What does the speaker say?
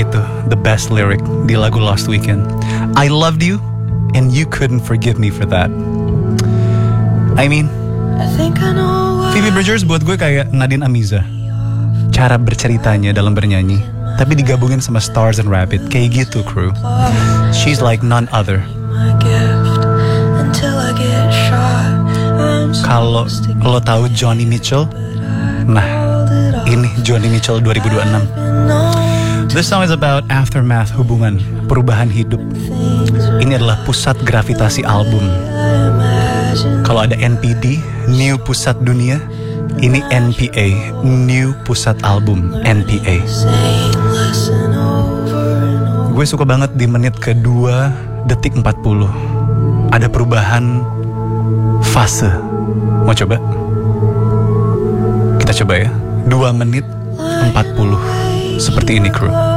itu the best lyric di lagu Lost Weekend. I loved you and you couldn't forgive me for that. I mean, Phoebe Bridgers buat gue kayak Nadine Amiza. Cara berceritanya dalam bernyanyi, tapi digabungin sama Stars and Rabbit, kayak gitu, crew. She's like none other. Kalau lo tahu Joni Mitchell, nah ini Joni Mitchell 2026. This song is about aftermath hubungan, perubahan hidup. Ini adalah pusat gravitasi album. Kalau ada NPD, New Pusat Dunia, ini NPA, New Pusat Album, NPA. Gue suka banget di menit ke-2 detik 40. Ada perubahan fase. Mau coba? Kita coba ya. 2 menit 40. Seperti ini, crew.